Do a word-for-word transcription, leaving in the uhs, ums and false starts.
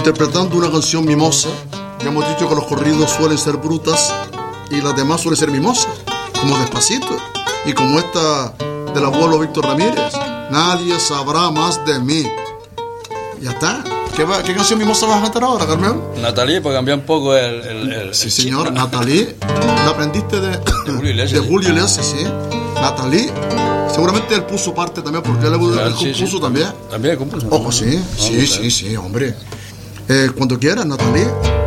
interpretando una canción mimosa. Ya hemos dicho que los corridos suelen ser brutas y las demás suelen ser mimosas, como Despacito y como esta del abuelo Víctor Ramírez, Nadie sabrá más de mí. Ya está. ¿Qué, va, ¿Qué canción mimosa vas a cantar ahora, Carmelo? Natalie, para cambiar un poco el... el, el sí, el señor, chip. Natalie. La aprendiste de, de Julio Iglesias. De Julio Iglesias, sí. Natalie. Seguramente él puso parte también, porque él, Claro, él sí, compuso sí. también. También compuso. Ojo, sí, sí, sí, sí, hombre. Eh, cuando quieras, Natalie.